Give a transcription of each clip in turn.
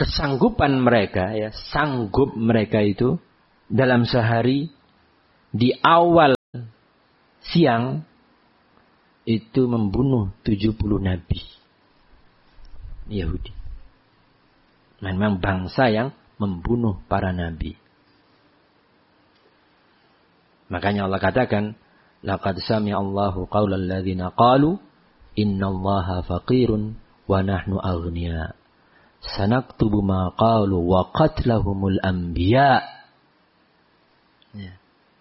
kesanggupan mereka, ya, sanggup mereka itu dalam sehari di awal siang itu membunuh 70 nabi Yahudi. Memang bangsa yang membunuh para nabi. Makanya Allah katakan, laqad sami'a Allahu qaulal ladzina qalu innallaha faqirun wa nahnu aghnia. Sanaktubu ma qalu wa qatlahumul anbiya. Ya.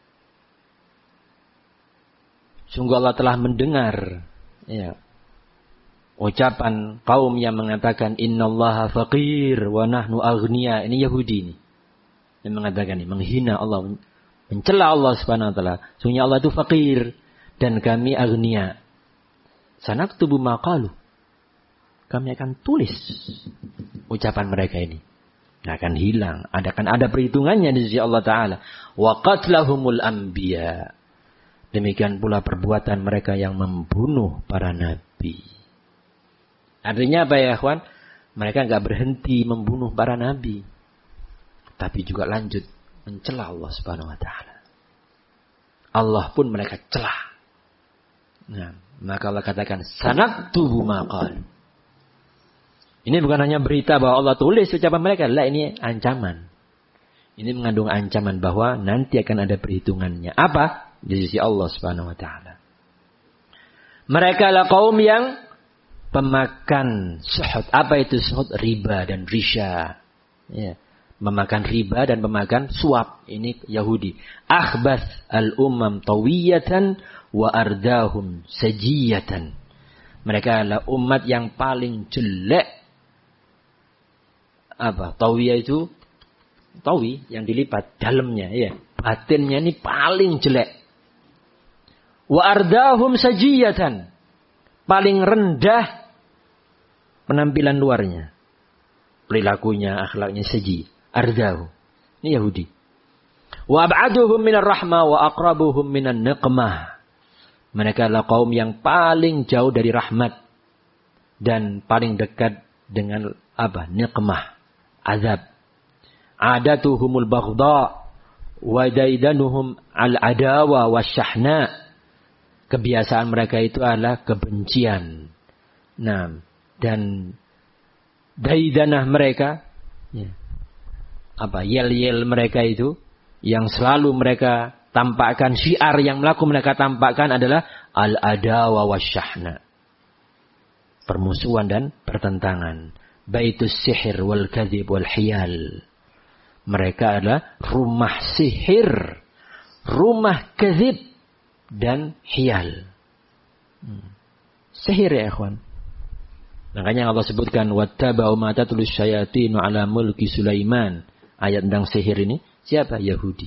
Sungguh Allah telah mendengar, ya, ucapan kaum yang mengatakan innallaha faqir wa nahnu aghnia. Ini Yahudi ini. Yang mengatakan ini, menghina Allah, mencela Allah Subhanahu wa taala. Sungguhnya Allah itu fakir dan kami aghnia. Sanaktubu ma qalu. Kami akan tulis ucapan mereka ini. Nah, akan hilang. Akan ada perhitungannya di sisi Allah Ta'ala. Wa qatlahumul anbiya. Demikian pula perbuatan mereka yang membunuh para nabi. Artinya apa ya, ikhwan? Mereka enggak berhenti membunuh para nabi. Tapi juga lanjut mencela Allah Subhanahu wa Ta'ala. Allah pun mereka celah. Nah, maka Allah katakan, sanaktubu ma qalu. Ini bukan hanya berita bahwa Allah tulis ucapan mereka. Lah, ini ancaman. Ini mengandung ancaman bahwa nanti akan ada perhitungannya. Apa? Di sisi Allah Subhanahu wa Ta'ala. Mereka adalah kaum yang pemakan suhud. Apa itu suhud? Riba dan risya. Ya. Memakan riba dan memakan suap. Ini Yahudi. Akhbath al-umam tawiyatan wa ardahum sajiyatan. Mereka adalah umat yang paling jelek. Apa? Tawiyah itu tawi yang dilipat dalamnya, ya. Batinnya ini paling jelek. Wa ardahum sajiyatan. Paling rendah penampilan luarnya. Perilakunya, akhlaknya saji. Ardahu. Ini Yahudi. Wa ab'aduhum minar rahmah wa aqrabuhum minan niqmah. Mereka adalah kaum yang paling jauh dari rahmat dan paling dekat dengan apa? Niqmah, azab. Adatuhumul baghdha wa daidanuhum al-adawa wasyahna. Kebiasaan mereka itu adalah kebencian. Nah, dan daidanah mereka, ya, apa, yel-yel mereka itu yang selalu mereka tampakkan, syiar yang mereka tampakkan adalah al-adawa wasyahna. Permusuhan dan pertentangan. Baitus sihir wal kadhib wal hiyal. Mereka adalah rumah sihir, rumah kadzib dan hiyal. Sihir, ya ikhwan. Makanya Allah sebutkan wattaba'u ma tatlu syayatinu ala mulki Sulaiman. Ayat tentang sihir ini siapa? Yahudi.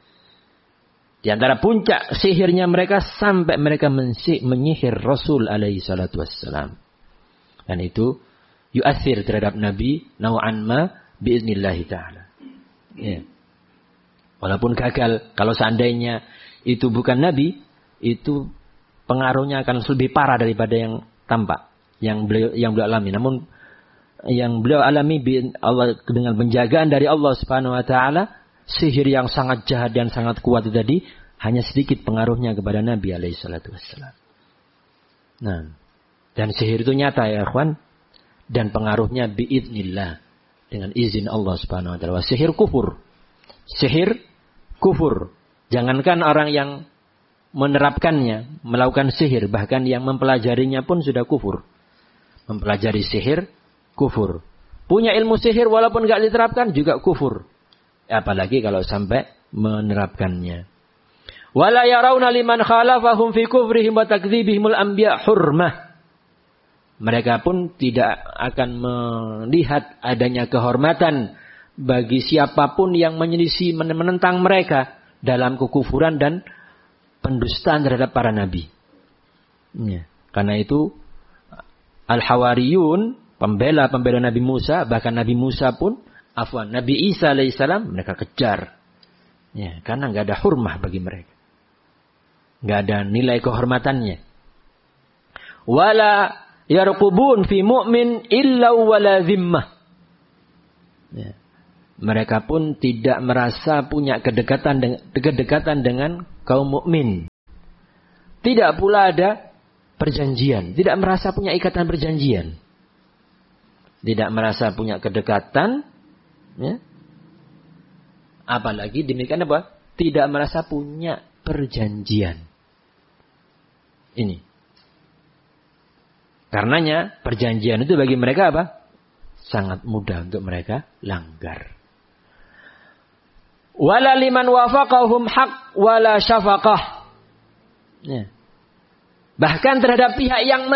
Di antara puncak sihirnya mereka sampai mereka menyihir Rasul alaihi salatu wassalam. Dan itu yu'athir terhadap Nabi naw'an ma biiznillahi ta'ala. Ya. Walaupun gagal, kalau seandainya itu bukan Nabi, itu pengaruhnya akan lebih parah daripada yang tampak, yang beliau alami. Namun yang beliau alami Allah dengan penjagaan dari Allah Subhanahu wa taala, sihir yang sangat jahat dan sangat kuat itu tadi hanya sedikit pengaruhnya kepada Nabi alaihi salatu wassalam. Nah, dan sihir itu nyata, ya ikhwan, dan pengaruhnya biidznillah, dengan izin Allah Subhanahu wa taala. Sihir kufur. Sihir kufur. Jangankan orang yang menerapkannya, melakukan sihir, bahkan yang mempelajarinya pun sudah kufur. Mempelajari sihir kufur. Punya ilmu sihir walaupun enggak diterapkan juga kufur. Apalagi kalau sampai menerapkannya. Wala yarawna liman khalafahum fi kufrihim wa takdzibihimul anbiya hurmah. Mereka pun tidak akan melihat adanya kehormatan bagi siapapun yang menyelisih, menentang mereka dalam kekufuran dan pendustaan terhadap para nabi. Ya. Karena itu Al-Hawariyun, pembela Nabi Musa, bahkan Nabi Musa pun, Nabi Isa alaihissalam, mereka kejar. Ya, karena nggak ada hurmah bagi mereka. Nggak ada nilai kehormatannya. Wala yarqubun fi mu'min illa wala zimmah. Ya. Mereka pun tidak merasa punya kedekatan dengan kaum mukmin. Tidak pula ada perjanjian. Tidak merasa punya ikatan perjanjian. Tidak merasa punya kedekatan. Ya. Apalagi demikian apa? Tidak merasa punya perjanjian. Ini. Karenanya perjanjian itu bagi mereka apa? Sangat mudah untuk mereka langgar. Wala liman wafaqahum haq wala syafaqah. Ya. Bahkan terhadap pihak yang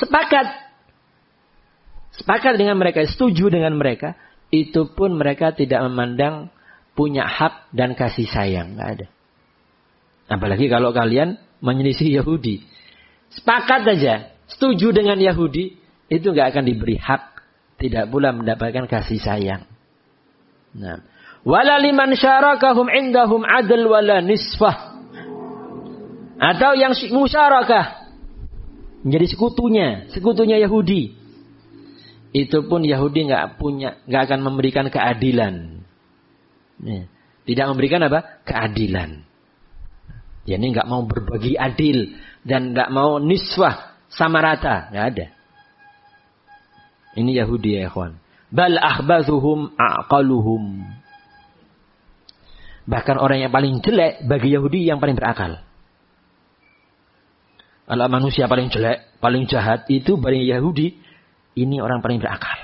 sepakat dengan mereka, setuju dengan mereka, itu pun mereka tidak memandang punya hak dan kasih sayang. Nggak ada. Apalagi kalau kalian menyelisih Yahudi. Sepakat saja, setuju dengan Yahudi, itu nggak akan diberi hak, tidak pula mendapatkan kasih sayang. Nah, wala liman syarakahum indahum adl wala nisfah. Atau yang musyarakah menjadi sekutunya Yahudi. Itu pun Yahudi nggak akan memberikan keadilan. Ya. Tidak memberikan apa? Keadilan. Ya, ini nggak mau berbagi adil dan nggak mau niswah sama rata, nggak ada. Ini Yahudi ya ikhwan. Bal akhbathuhum aqaluhum. Bahkan orang yang paling jelek bagi Yahudi yang paling berakal. Kalau manusia paling jelek, paling jahat itu bagi Yahudi, ini orang paling berakal.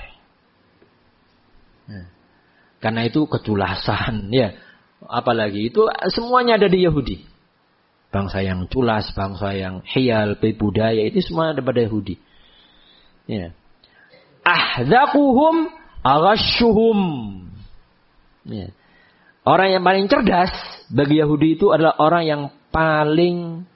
Nah, karena itu ketulasan, ya. Apalagi itu semuanya ada di Yahudi. Bangsa yang culas, bangsa yang hiyal, budaya itu semua ada pada Yahudi. Ya. Ahzaquhum aghashuhum. Ya. Orang yang paling cerdas bagi Yahudi itu adalah orang yang paling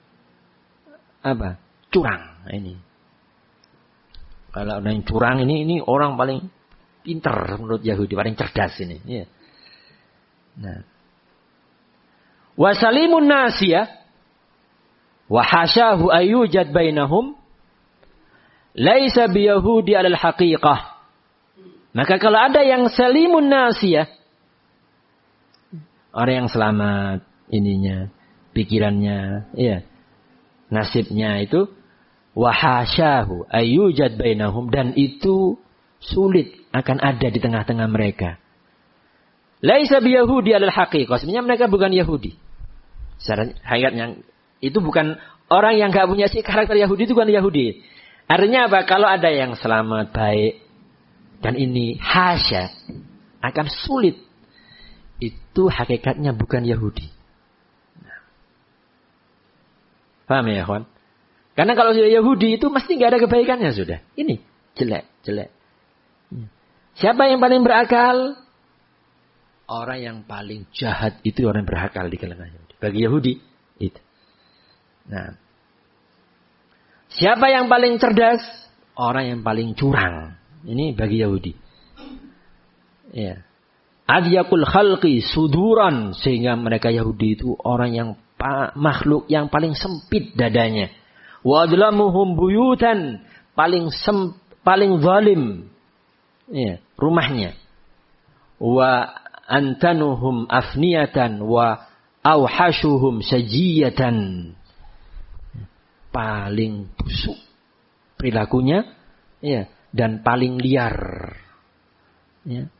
curang ini. Kalau orang yang curang ini orang paling pintar menurut Yahudi, paling cerdas ini. Ya. Nah, wasalimun nasiyah wa hasyahu ayyujad bainahum laisa biyahudi alal haqiqah. Maka kalau ada yang salimun nasiyah, orang yang selamat ininya, pikirannya, ya. Nasibnya itu wahasyahu ayyujad bainahum, dan itu sulit akan ada di tengah-tengah mereka. Laisa biyahudi alal haqiqah. Sebenarnya mereka bukan Yahudi. Secara hakikatnya itu bukan orang yang enggak punya karakter Yahudi, itu bukan Yahudi. Artinya apa? Kalau ada yang selamat, baik, dan ini hasya, akan sulit. Itu hakikatnya bukan Yahudi. Paham ya, kawan? Karena kalau sudah Yahudi itu mesti nggak ada kebaikannya sudah. Ini jelek. Siapa yang paling berakal? Orang yang paling jahat itu orang yang berakal di kalangan Yahudi. Bagi Yahudi itu. Nah, siapa yang paling cerdas? Orang yang paling curang. Ini bagi Yahudi. Ya. Adyakul khalqi suduran, sehingga mereka Yahudi itu orang yang makhluk yang paling sempit dadanya. Wa adlamuhum buyutan, paling zalim, ya, rumahnya. Wa antanuhum afniyatan wa awhashuhum sajiyatan, paling busuk perilakunya, ya, dan paling liar, ya.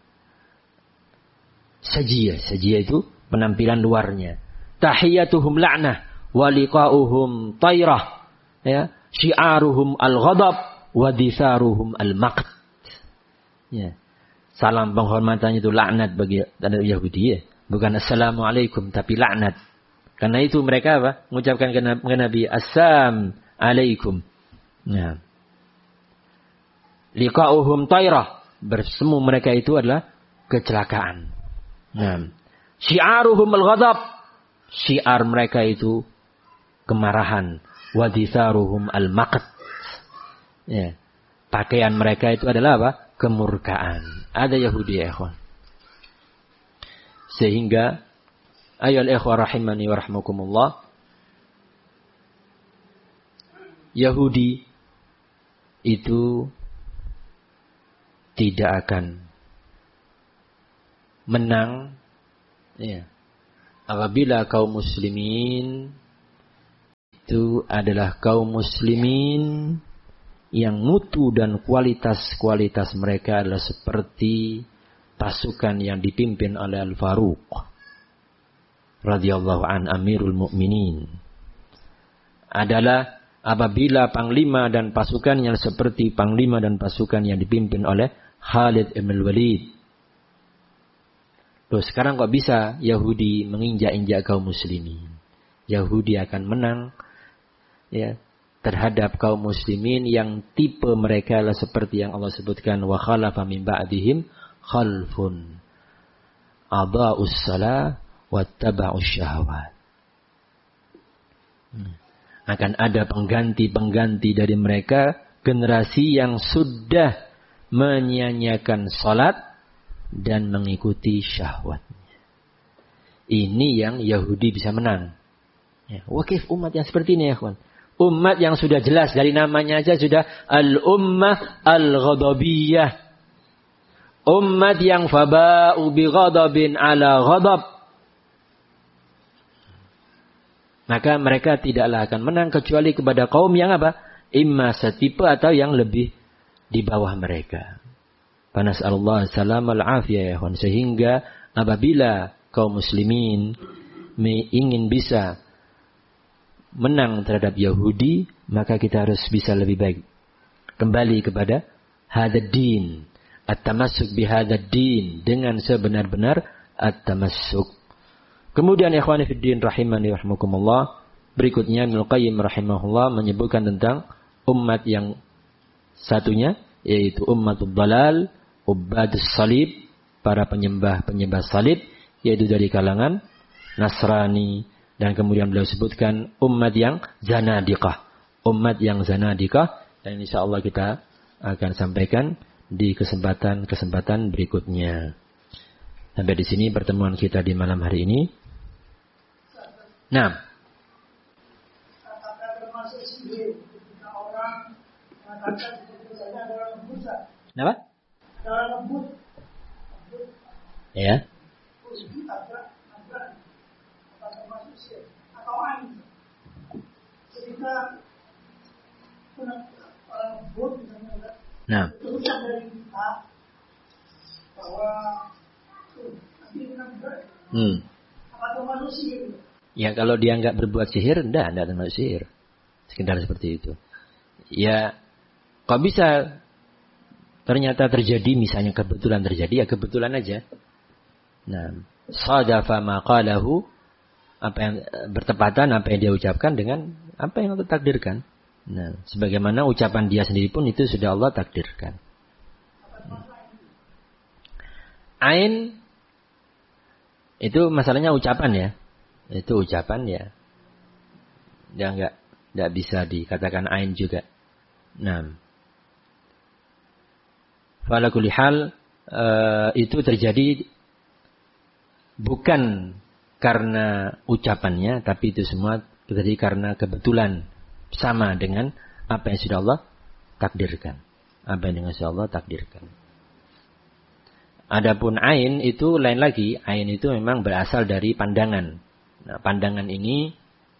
Sajiyah itu penampilan luarnya. Tahiyatuhum la'nah wa liqa'uhum tayrah, ya, syi'aruhum al-ghadab wa ditharuhum al-maqt. Ya. Salam penghormatannya itu laknat bagi Yahudi, ya. Bukan assalamualaikum tapi laknat. Karena itu mereka apa? Mengucapkan ke Nabi assam alaikum. Ya. Liqa'uhum tayrah, bersemu mereka itu adalah kecelakaan. Nah, syi'aruhum al-ghadab, syiar mereka itu kemarahan. Waditharuhum al-maqt, ya, pakaian mereka itu adalah apa? Kemurkaan. Ada Yahudi ya ikhwan. Sehingga ayol ikhwan rahimani wa rahmakumullah, Yahudi itu tidak akan menang ya, apabila kaum muslimin itu adalah kaum muslimin yang mutu dan kualitas mereka adalah seperti pasukan yang dipimpin oleh Al-Faruq radhiyallahu an Amirul Mukminin. Adalah apabila panglima dan pasukan yang seperti panglima dan pasukan yang dipimpin oleh Khalid ibn Walid. Loh, sekarang kok bisa Yahudi menginjak-injak kaum muslimin? Yahudi akan menang ya terhadap kaum muslimin yang tipe mereka adalah seperti yang Allah sebutkan, wa khalafa min ba'dihim khalfun adha'us shalah wattaba'us syahawat. Akan ada pengganti dari mereka, generasi yang sudah menyia-nyiakan salat dan mengikuti syahwatnya. Ini yang Yahudi bisa menang. Ya, wakif umat yang seperti ini ya kawan. Umat yang sudah jelas dari namanya aja sudah al-ummah al-ghadabiyah. Umat yang faba'u bi ghadabin ala ghadab. Maka mereka tidaklah akan menang kecuali kepada kaum yang apa? Imma setipe atau yang lebih di bawah mereka. Panas'alullah salam al-afiyah ya kawan. Sehingga apabila kaum muslimin ingin bisa menang terhadap Yahudi, maka kita harus bisa lebih baik kembali kepada hadad din, at-tamassuk bi hadad din, dengan sebenar-benar at-tamassuk. Kemudian ikhwani fid din rahimani rahimakumullah, berikutnya Ibnu Qayyim rahimahullah menyebutkan tentang umat yang satunya, yaitu ummatul dalal, ubadus salib, para penyembah salib, yaitu dari kalangan Nasrani. Dan kemudian beliau sebutkan umat yang zanadiqah. Umat yang zanadiqah. Dan insyaallah kita akan sampaikan di kesempatan berikutnya. Sampai di sini pertemuan kita di malam hari ini. Nah. Kenapa? Ya. Nah. Ya kalau dia nggak berbuat sihir, enggak termasuk sihir. Sekedar seperti itu. Ya, kok bisa ternyata terjadi, misalnya kebetulan terjadi, ya kebetulan aja. Nah, sadafa ma qalahu, apa yang bertepatan apa yang dia ucapkan dengan apa yang Allah takdirkan. Nah, sebagaimana ucapan dia sendiri pun itu sudah Allah takdirkan. Ain itu masalahnya ucapan ya. Itu ucapan ya. Dia enggak bisa dikatakan ain juga. Nah. Fala kulli hal itu terjadi bukan karena ucapannya, tapi itu semua terjadi karena kebetulan sama dengan apa yang sudah Allah takdirkan. Apa yang sudah Allah takdirkan. Adapun ain itu lain lagi. Ain itu memang berasal dari pandangan. Nah, pandangan ini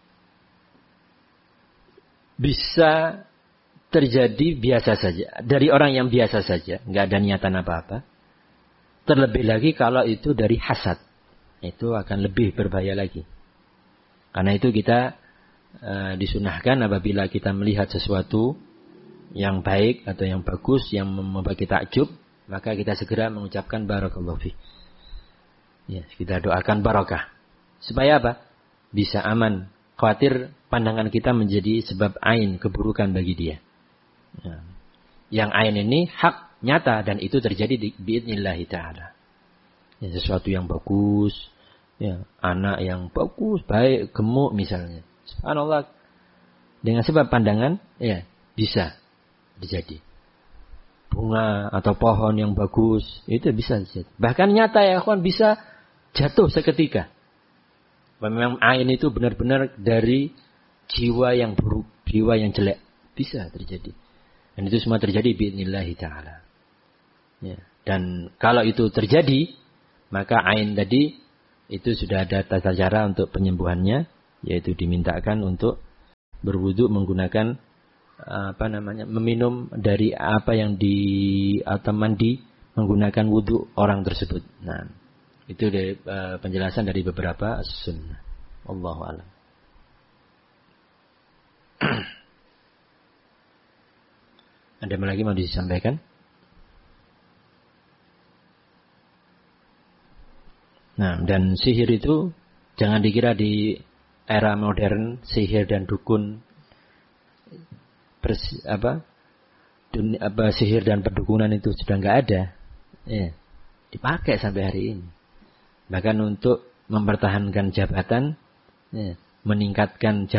bisa terjadi biasa saja. Dari orang yang biasa saja. Nggak ada niatan apa-apa. Terlebih lagi kalau itu dari hasad. Itu akan lebih berbahaya lagi. Karena itu kita disunahkan apabila kita melihat sesuatu yang baik atau yang bagus, yang membuat kita takjub, maka kita segera mengucapkan barakallahu fi. Ya, kita doakan barakah. Supaya apa? Bisa aman. Khawatir pandangan kita menjadi sebab ain, keburukan bagi dia. Ya. Yang ain ini hak, nyata, dan itu terjadi biidnillahi ta'ala. Ya, sesuatu yang bagus, ya, anak yang bagus, baik, gemuk misalnya. Subhanallah. Dengan sebab pandangan, ya, bisa terjadi. Bunga atau pohon yang bagus, itu bisa terjadi. Bahkan nyata ya kawan, bisa jatuh seketika. Memang ain itu benar-benar dari jiwa yang buruk, jiwa yang jelek. Bisa terjadi. Dan itu semua terjadi biidnillahi ta'ala. Ya. Dan kalau itu terjadi, maka ain tadi itu sudah ada tata cara untuk penyembuhannya, yaitu dimintakan untuk berwudu menggunakan meminum dari apa yang atau mandi menggunakan wudu orang tersebut. Nah, itu dari penjelasan dari beberapa sunnah. Wallahu a'lam. Ada lagi mau disampaikan? Nah, dan sihir itu jangan dikira di era modern sihir dan dukun sihir dan perdukunan itu sudah nggak ada. Ya, dipakai sampai hari ini. Bahkan untuk mempertahankan jabatan, ya, meningkatkan jabatan